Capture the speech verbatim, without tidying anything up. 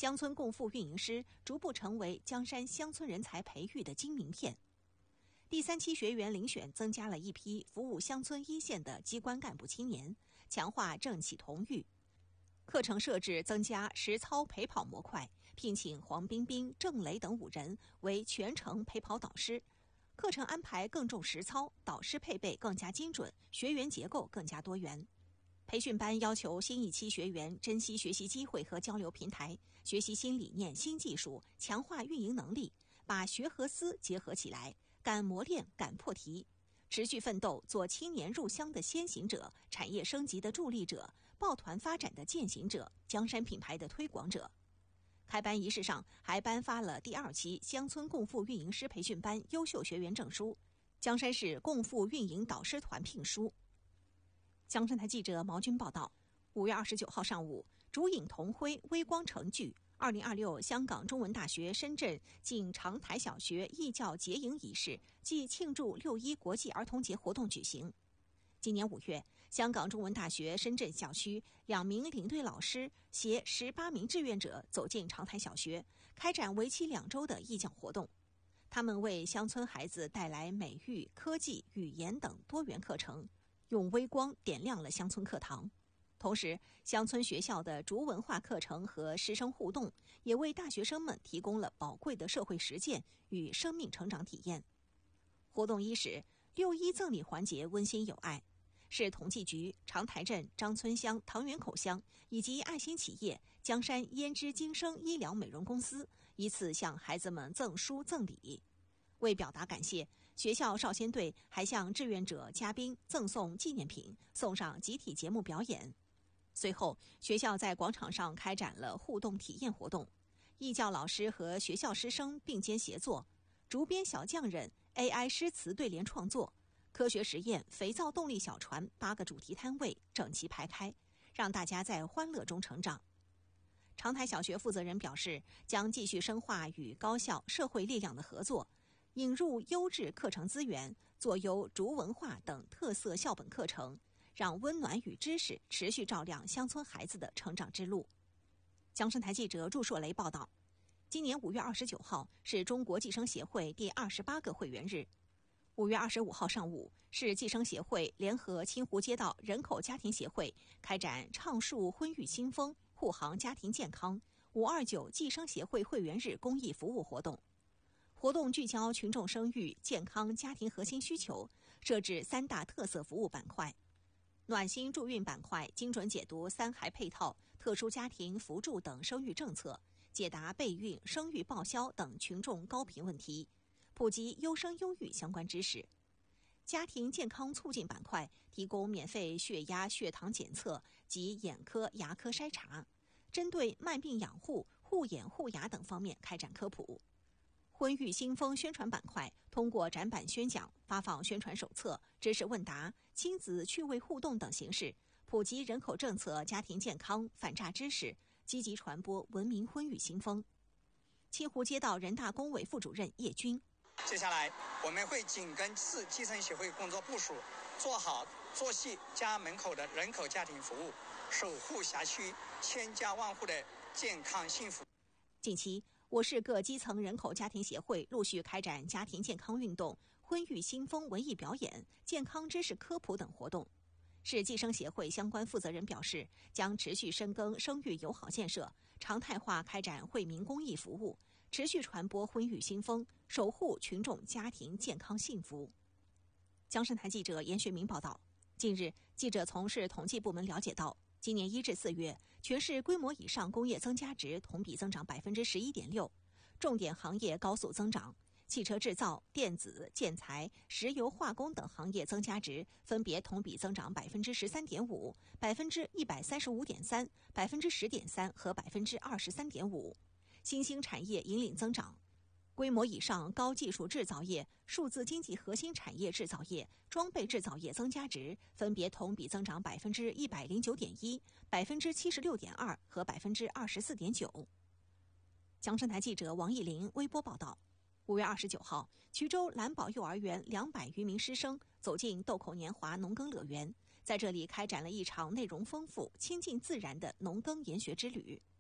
乡村共赴运营师逐步成为江山乡村人才培育的金名片。第三期学员遴选增加了一批服务乡村一线的机关干部青年，强化政企同育。课程设置增加实操陪跑模块，聘请黄冰冰、郑雷等五人为全程陪跑导师。课程安排更重实操，导师配备更加精准，学员结构更加多元。培训班要求新一期学员珍惜学习机会和交流平台，学习新理念、新技术，强化运营能力，把学和思结合起来，敢磨练、敢破题，持续奋斗，做青年入乡的先行者，产业升级的助力者，抱团发展的践行者，江山品牌的推广者。开班仪式上还颁发了第二期乡村共赴运营师培训班优秀学员证书、江山市共赴运营导师团聘书。江山台记者毛军报道，五月二十九号上午，烛影同辉，微光成炬。二零二六香港中文大学深圳暨长台小学义教结营仪式暨庆祝六一国际儿童节活动举行。今年五月，香港中文大学深圳校区两名领队老师携十八名志愿者走进长台小学，开展为期两周的义教活动。他们为乡村孩子带来美育、科技、语言等多元课程，用微光点亮了乡村课堂。同时，乡村学校的竹文化课程和师生互动，也为大学生们提供了宝贵的社会实践与生命成长体验。活动伊始，六一赠礼环节温馨有爱，市统计局、长台镇、张村乡、唐园口乡以及爱心企业江山胭脂今生医疗美容公司依次向孩子们赠书赠礼。为表达感谢，学校少先队还向志愿者嘉宾赠送纪念品，送上集体节目表演。随后，学校在广场上开展了互动体验活动，义教老师和学校师生并肩协作，竹编小匠人 A I 诗词对联创作，科学实验肥皂动力小船八个主题摊位整齐排开，让大家在欢乐中成长。长台小学负责人表示，将继续深化与高校、社会力量的合作，引入优质课程资源，做优竹文化等特色校本课程，让温暖与知识持续照亮乡村孩子的成长之路。江山台记者祝硕雷报道，今年五月二十九号是中国计生协会第二十八个会员日。五月二十五号上午，市计生协会联合清湖街道人口家庭协会开展畅树婚育新风，护航家庭健康五二九计生协会会员日公益服务活动。活动聚焦群众生育、健康、家庭核心需求，设置三大特色服务板块。暖心助孕板块精准解读三孩配套、特殊家庭扶助等生育政策，解答备孕、生育报销等群众高频问题，普及优生优育相关知识。家庭健康促进板块提供免费血压、血糖检测及眼科、牙科筛查，针对慢病养护、护眼护牙等方面开展科普。婚育新风宣传板块通过展板宣讲、发放宣传手册、知识问答、亲子趣味互动等形式，普及人口政策、家庭健康、反诈知识，积极传播文明婚育新风。清湖街道人大工委副主任叶军， 接下来我们会紧跟市计生协会工作部署，做好做细家门口的人口家庭服务，守护辖区千家万户的健康幸福。 近期，我市各基层人口家庭协会陆续开展家庭健康运动、婚育新风文艺表演、健康知识科普等活动。市计生协会相关负责人表示，将持续深耕生育友好建设，常态化开展惠民公益服务，持续传播婚育新风，守护群众家庭健康幸福。江山台记者严学明报道，近日，记者从市统计部门了解到，今年一至四月，全市规模以上工业增加值同比增长百分之十一点六，重点行业高速增长，汽车制造、电子、建材、石油化工等行业增加值分别同比增长百分之十三点五、百分之一百三十五点三、百分之十点三和百分之二十三点五，新兴产业引领增长。规模以上高技术制造业、数字经济核心产业制造业、装备制造业增加值分别同比增长百分之一百零九点一、百分之七十六点二和百分之二十四点九。江山台记者王艺林微博报道，五月二十九号，衢州蓝宝幼儿园两百余名师生走进豆蔻年华农耕乐园，在这里开展了一场内容丰富、亲近自然的农耕研学之旅。